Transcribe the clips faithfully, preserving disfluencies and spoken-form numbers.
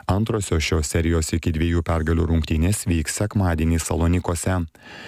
Antrosios šios serijos iki dviejų pergalių rungtynės vyks sekmadienį Salonikose.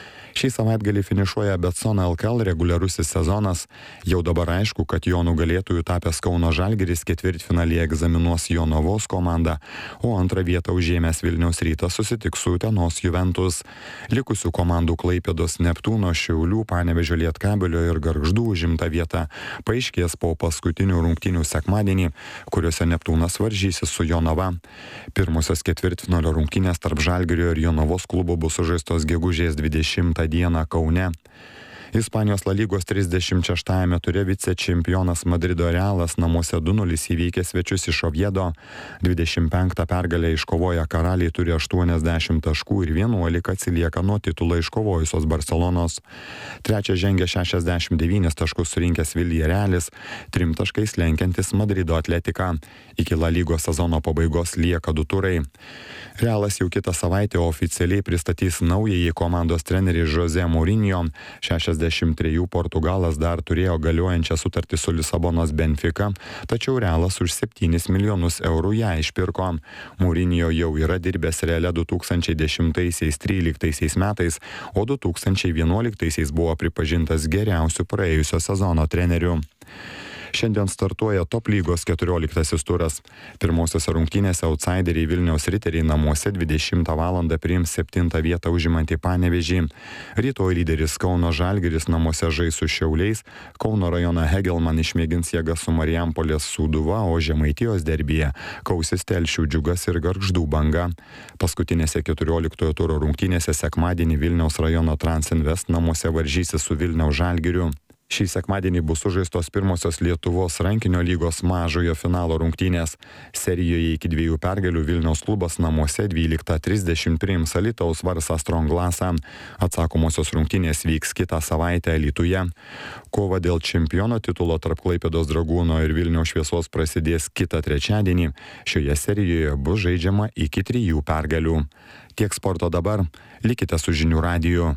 Šį savaitgalį finišuoja Betson L K L reguliarusis sezonas. Jau dabar aišku, kad jo nugalėtojų tapęs Kauno Žalgiris ketvirtfinalyje egzaminuos Jonavos komandą, o antrą vietą užėmęs Vilniaus Rytas susitiks su Utenos Juventus. Likusių komandų Klaipėdos Neptūno, Šiaulių, Panevėžio Lietkabelio ir Gargždų užimta vieta paaiškės po paskutinių rungtynių sekmadienį, kuriuose Neptūnas varžysis su Jonava. Pirmosios ketvirtfinalio rungtynės tarp Žalgirio ir Jonavos klubo bus sužaistos gegužės dvidešimtą dieną Kaune. Ispanijos La Lygos trisdešimt šeštajame ture vicečempionas Madrido Realas namuose du nulis įveikė svečius iš Oviedo. dvidešimt penktą pergalę iškovoję karaliai turi aštuoniasdešimt taškų ir vienuolika atsilieka nuo titulą iškovojusios Barcelonos. Trečia žengia šešiasdešimt devynis taškus surinkęs Villarrealis, trim taškais lenkiantis Madrido Atletiką. Iki La Lygos sezono pabaigos lieka du turai. Realas jau kitą savaitę oficialiai pristatys naująjį komandos trenerį Jose Mourinho. šešiasdešimt trejų Portugalas dar turėjo galiojančią sutartį su Lisabonos Benfica, tačiau Realas už septynis milijonus eurų ją išpirko. Mourinho jau yra dirbęs Reale du tūkstančiai dešimtaisiais tryliktaisiais metais, o du tūkstančiai vienuoliktaisiais buvo pripažintas geriausiu praėjusio sezono treneriu. Šiandien startuoja Top lygos keturioliktasis turas. Pirmosiose rungtynėse outsideriai Vilniaus Riteriai namuose dvidešimtą valandą priims septintą vietą užimantį Panevėžį. Rytoj lyderis Kauno Žalgiris namuose žais su Šiauliais, Kauno rajono Hegelman išmėgins jėgas su Marijampolės Sūduva, o Žemaitijos derbyje kausis Telšių Džiugas ir Gargždų Banga. Paskutinėse keturioliktojo turo rungtynėse sekmadienį Vilniaus rajono Transinvest namuose varžysis su Vilniaus Žalgiriu. Šį sekmadienį bus sužaistos pirmosios Lietuvos rankinio lygos mažojo finalo rungtynės. Serijoje iki dviejų pergalių Vilniaus klubas namuose dvyliktą trisdešimt priims Alytaus Varsą Strong Glassą. Atsakomosios rungtynės vyks kitą savaitę Alytuje. Kova dėl čempiono titulo tarp Klaipėdos Dragūno ir Vilniaus Šviesos prasidės kitą trečiadienį. Šioje serijoje bus žaidžiama iki trijų pergalių. Tiek sporto dabar. Likite su Žinių radiju.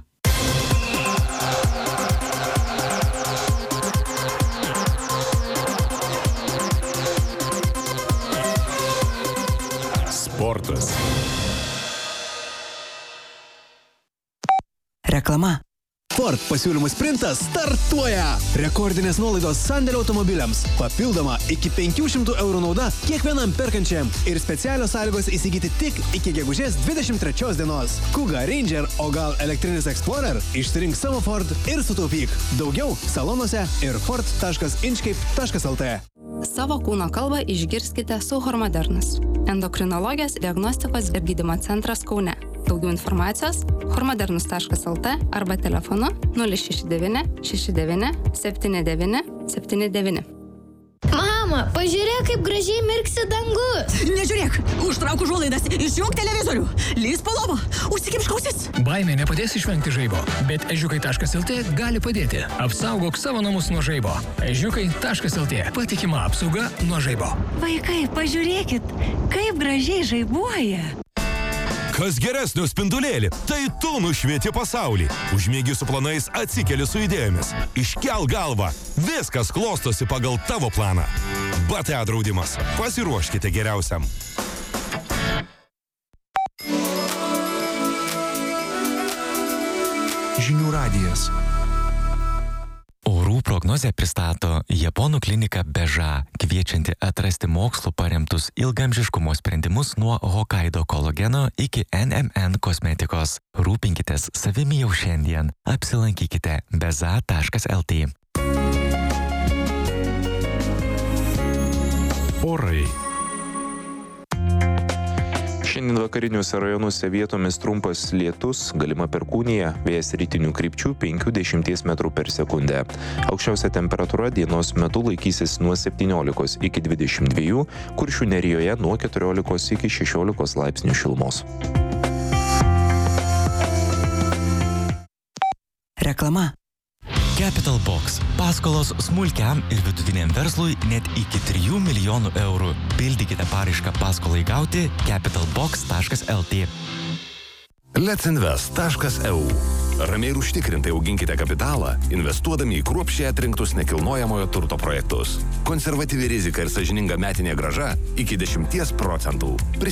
Sportas. Reklama. Ford pasiūlymų sprintas startuoja! Rekordinės nuolaidos sandėlio automobiliams. Papildoma iki penkių šimtų eurų nauda kiekvienam perkančiam. Ir specialios sąlygos įsigyti tik iki gegužės dvidešimt trečios dienos. Kuga, Ranger, o gal elektrinis Explorer? Išsirink savo Ford ir sutaupyk. Daugiau salonuose ir ford taškas inchcape taškas lt. Savo kūno kalbą išgirskite su Hormodernas. Endokrinologijos diagnostikos ir gydymo centras Kaune. Daugiau informacijos hormodernus taškas lt arba telefonu nulis šeši devyni šeši devyni septyni devyni septyni devyni. Mama, pažiūrėk, kaip gražiai mirksi dangus. Nežiūrėk, užtrauk užuolaidas, išjunk televizorių, lįs po lova, užsikimšk ausis. Baimė nepadės išvengti žaibo, bet ežiukai taškas lt gali padėti. Apsaugok savo namus nuo žaibo. ežiukai taškas lt. Patikima apsauga nuo žaibo. Vaikai, pažiūrėkit, kaip gražiai žaibuoja. Kas geresnio spindulėlį, tai tu nušvieti pasaulį. Užmiegi su planais, atsikeli su idėjomis. Iškel galvą, viskas klostosi pagal tavo planą. B T A draudimas. Pasiruoškite geriausiam. Žinių radijas. Orų prognozę pristato Japonų klinika Beža, kviečianti atrasti mokslu paremtus ilgamžiškumo sprendimus nuo Hokkaido kolageno iki N M N kosmetikos. Rūpinkitės savimi jau šiandien. Apsilankykite beza taškas lt. Orai. Šiandien vakariniuose rajonuose vietomis trumpas lietus, galima perkūnija, vėjas rytinių krypčių penkių iki dešimties metrų per sekundę. Aukščiausia temperatūra dienos metu laikysis nuo septyniolikos iki dvidešimt dviejų, Kuršių Nerijoje nuo keturiolikos iki šešiolikos laipsnių šilumos. Reklama. Capital Box. Paskolos smulkiam ir vidutiniam verslui net iki trijų milijonų eurų. Pildykite paraišką paskolai gauti capital box taškas lt. Let's invest taškas e u. Ramiai ir užtikrintai auginkite kapitalą, investuodami į kruopščiai atrinktus nekilnojamojo turto projektus. Konservatyvi rizika ir sąžininga metinė grąža iki dešimties procentų.